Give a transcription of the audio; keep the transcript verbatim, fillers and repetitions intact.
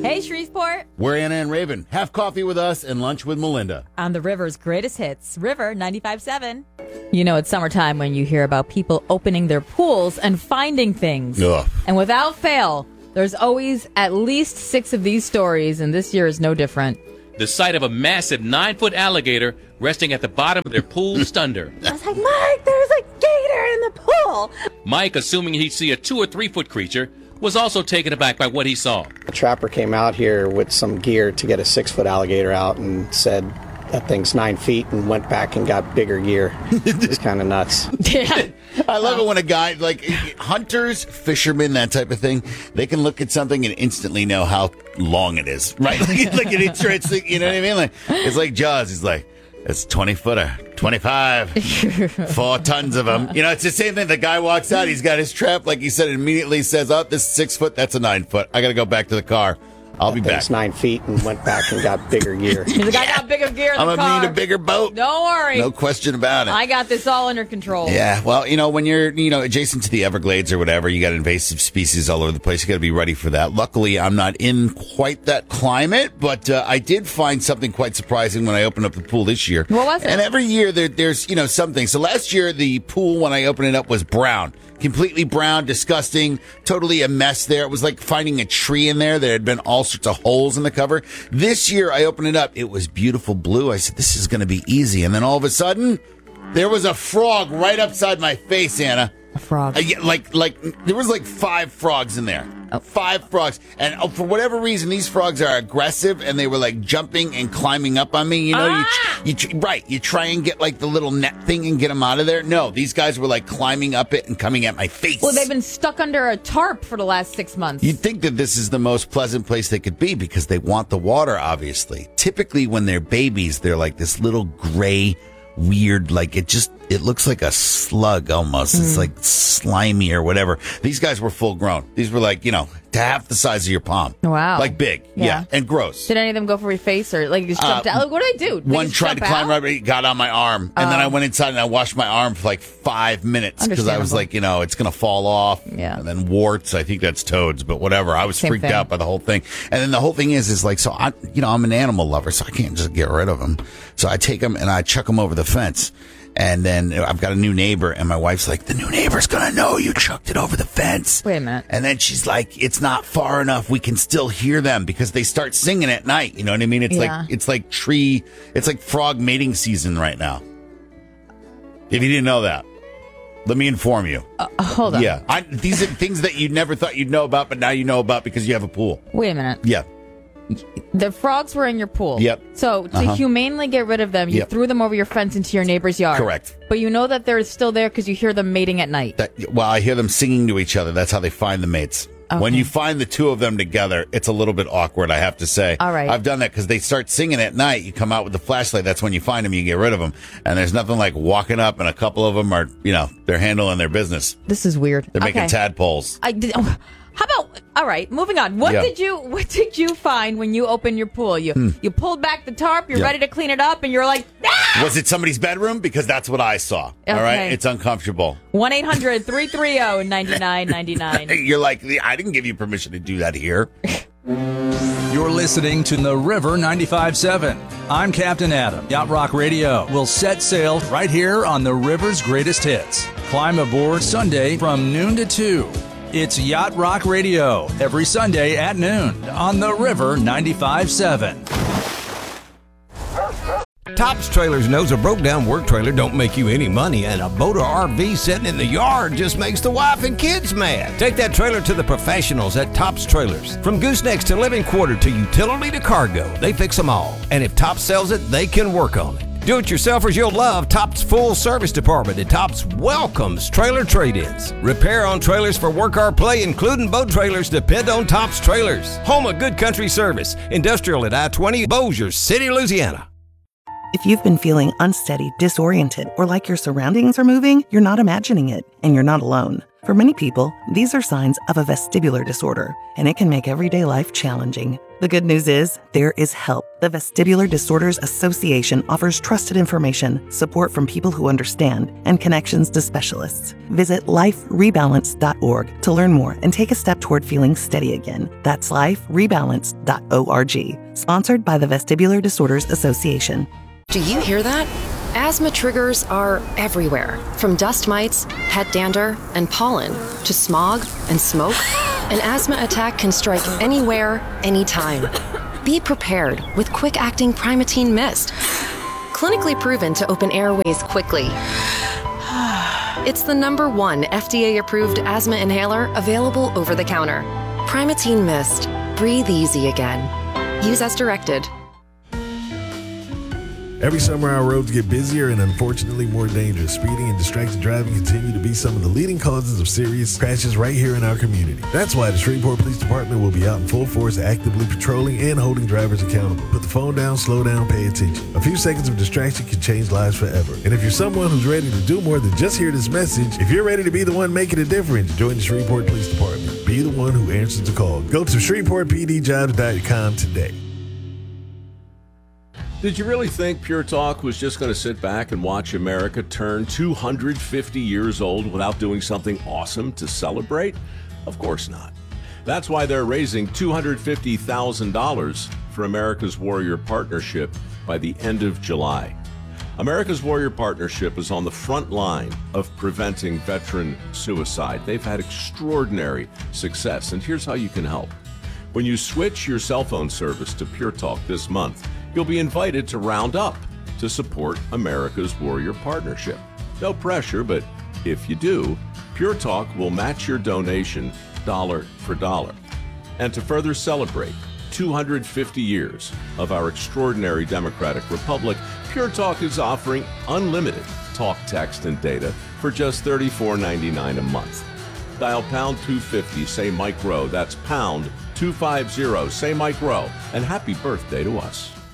Hey, Shreveport. We're Anna and Raven. Have coffee with us and lunch with Melinda. On the River's greatest hits, River ninety-five point seven. You know, it's summertime when you hear about people opening their pools and finding things. Ugh. And without fail, there's always at least six of these stories, and this year is no different. The sight of a massive nine-foot alligator resting at the bottom of their pool stunned her. I was like, Mike, there's a gator in the pool. Mike, assuming he'd see a two- or three-foot creature, was also taken aback by what he saw. A trapper came out here with some gear to get a six-foot alligator out and said that thing's nine feet and went back and got bigger gear. It's kind of nuts. Yeah. I love it when a guy, like hunters, fishermen, that type of thing, they can look at something and instantly know how long it is, right? Like, like an interesting, you know what I mean? Like, it's like Jaws. He's like, it's twenty footer, twenty-five, four tons of them. You know, it's the same thing. The guy walks out, he's got his trap, like he said, immediately says, oh, this is six foot, that's a nine foot. I got to go back to the car. I'll be back. It's nine feet and went back and got bigger gear. He's like, I got bigger gear in the I'm car. going to need a bigger boat. Don't worry. No question about it. I got this all under control. Yeah, well, you know, when you're, you know, adjacent to the Everglades or whatever, you got invasive species all over the place. You got to be ready for that. Luckily, I'm not in quite that climate, but uh, I did find something quite surprising when I opened up the pool this year. What was it? And every year there, there's, you know, something. So last year, the pool, when I opened it up, was brown. Completely brown, disgusting, totally a mess there. It was like finding a tree in there. There had been all sorts of holes in the cover. This year, I opened it up. It was beautiful blue. I said, this is going to be easy. And then all of a sudden, there was a frog right upside my face, Anna. A frog. Uh, yeah, like, like, there was like five frogs in there. Oh. Five frogs. And oh, for whatever reason, these frogs are aggressive and they were like jumping and climbing up on me. You know, ah! you, you, right. You try and get like the little net thing and get them out of there. No, these guys were like climbing up it and coming at my face. Well, they've been stuck under a tarp for the last six months. You'd think that this is the most pleasant place they could be because they want the water, obviously. Typically, when they're babies, they're like this little gray, weird, like it just, it looks like a slug almost. Mm. It's like slimy or whatever. These guys were full grown. These were like, you know, to half the size of your palm. Wow. Like big. Yeah. yeah. And gross. Did any of them go for your face or like just jumped uh, out? Like, what did I do? Did one tried to climb out? right, got on my arm. And um, then I went inside and I washed my arm for like five minutes because I was like, you know, it's going to fall off. Yeah. And then warts. I think that's toads, but whatever. I was Same freaked thing. out by the whole thing. And then the whole thing is, is like, so I, you know, I'm an animal lover, so I can't just get rid of them. So I take them and I chuck them over the fence. And then I've got a new neighbor, and my wife's like, the new neighbor's going to know you chucked it over the fence. Wait a minute. And then she's like, it's not far enough. We can still hear them because they start singing at night. You know what I mean? It's yeah. like it's like tree, it's like frog mating season right now. If you didn't know that, let me inform you. Uh, hold on. Yeah. I, these are things that you never thought you'd know about, but now you know about because you have a pool. Wait a minute. Yeah. The frogs were in your pool. Yep. So to uh-huh. humanely get rid of them, you yep. threw them over your fence into your neighbor's yard. Correct. But you know that they're still there because you hear them mating at night. That, well, I hear them singing to each other. That's how they find the mates. Okay. When you find the two of them together, it's a little bit awkward, I have to say. All right. I've done that because they start singing at night. You come out with the flashlight. That's when you find them. You get rid of them. And there's nothing like walking up and a couple of them are, you know, they're handling their business. This is weird. They're making okay. tadpoles. I did. Oh, how about, all right, moving on. What yeah. did you What did you find when you opened your pool? You hmm. you pulled back the tarp, you're yeah. ready to clean it up, and you're like, ah! Was it somebody's bedroom? Because that's what I saw. Okay. All right? It's uncomfortable. one eight hundred three three zero nine nine nine nine. You're like, I didn't give you permission to do that here. You're listening to The River ninety-five point seven. I'm Captain Adam. Yacht Rock Radio will set sail right here on the river's greatest hits. Climb aboard Sunday from noon to two. It's Yacht Rock Radio every Sunday at noon on The River ninety-five point seven. Tops Trailers knows a broke-down work trailer don't make you any money, and a boat or R V sitting in the yard just makes the wife and kids mad. Take that trailer to the professionals at Tops Trailers. From goosenecks to living quarter to utility to cargo, they fix them all. And if Tops sells it, they can work on it. Do-it-yourselfers you'll love Tops Full Service Department, and Tops welcomes trailer trade-ins. Repair on trailers for work or play, including boat trailers, depend on Tops Trailers. Home of good country service. Industrial at I twenty, Bossier City, Louisiana. If you've been feeling unsteady, disoriented, or like your surroundings are moving, you're not imagining it, and you're not alone. For many people, these are signs of a vestibular disorder, and it can make everyday life challenging. The good news is, there is help. The Vestibular Disorders Association offers trusted information, support from people who understand, and connections to specialists. Visit life rebalance dot org to learn more and take a step toward feeling steady again. That's life rebalance dot org. Sponsored by the Vestibular Disorders Association. Do you hear that? Asthma triggers are everywhere, from dust mites, pet dander, and pollen, to smog and smoke. An asthma attack can strike anywhere, anytime. Be prepared with quick-acting Primatene Mist. Clinically proven to open airways quickly. It's the number one F D A-approved asthma inhaler available over the counter. Primatene Mist. Breathe easy again. Use as directed. Every summer, our roads get busier and unfortunately more dangerous. Speeding and distracted driving continue to be some of the leading causes of serious crashes right here in our community. That's why the Shreveport Police Department will be out in full force, actively patrolling and holding drivers accountable. Put the phone down, slow down, pay attention. A few seconds of distraction can change lives forever. And if you're someone who's ready to do more than just hear this message, if you're ready to be the one making a difference, join the Shreveport Police Department. Be the one who answers the call. Go to shreveport p d jobs dot com today. Did you really think Pure Talk was just going to sit back and watch America turn two hundred fifty years old without doing something awesome to celebrate? Of course not. That's why they're raising two hundred fifty thousand dollars for America's Warrior Partnership by the end of July. America's Warrior Partnership is on the front line of preventing veteran suicide. They've had extraordinary success, and here's how you can help. When you switch your cell phone service to Pure Talk this month, you'll be invited to round up to support America's Warrior Partnership. No pressure, but if you do, Pure Talk will match your donation dollar for dollar. And to further celebrate two hundred fifty years of our extraordinary democratic republic, Pure Talk is offering unlimited talk, text, and data for just thirty-four ninety-nine a month. Dial pound two fifty, say Mike Rowe. That's pound two fifty, say Mike Rowe. And happy birthday to us.